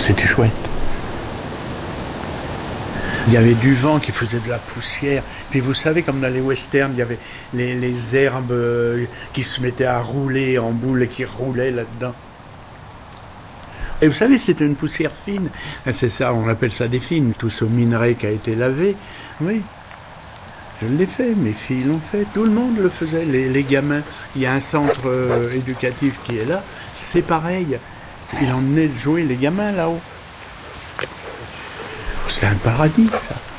c'était chouette. Il y avait du vent qui faisait de la poussière. Puis vous savez, comme dans les westerns, il y avait les herbes qui se mettaient à rouler en boule et qui roulaient là-dedans. Et vous savez, c'était une poussière fine. Et c'est ça, on appelle ça des fines. Tout ce minerai qui a été lavé. Oui, je l'ai fait, mes filles l'ont fait, tout le monde le faisait, les gamins. Il y a un centre éducatif qui est là, c'est pareil. Il emmenait jouer les gamins là-haut. C'est un paradis, ça.